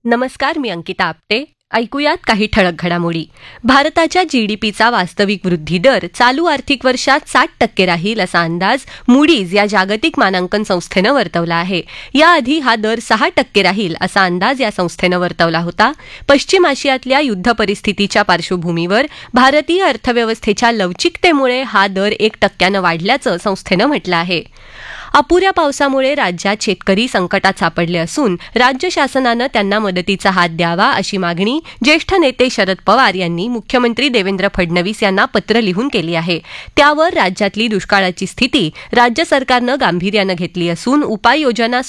नमस्कार, मी अंकिता आपटे. ऐकूयात काही ठळक घडामोडी. भारताच्या जीडीपीचा वास्तविक वृद्धी दर चालू आर्थिक वर्षात 60% राहील असा अंदाज मूडीज या जागतिक मानांकन संस्थेनं वर्तवला आहे. याआधी हा दर 6% राहील असा अंदाज या संस्थेनं वर्तवला होता. पश्चिम आशियातल्या युद्ध परिस्थितीच्या पार्श्वभूमीवर भारतीय अर्थव्यवस्थेच्या लवचिकतेमुळे हा दर 1% वाढल्याचं संस्थेनं म्हटलं आहे. अपुऱ्या पावसामुळे राज्यात शेतकरी संकटात सापडले असून राज्य शासनानं त्यांना मदतीचा हात द्यावा अशी मागणी ज्येष्ठ नेते शरद पवार यांनी मुख्यमंत्री देवेंद्र फडणवीस यांना पत्र लिहून केली आहे. त्यावर राज्यातली दुष्काळाची स्थिती राज्य सरकारनं गांभीर्यानं घेतली असून उपाययोजना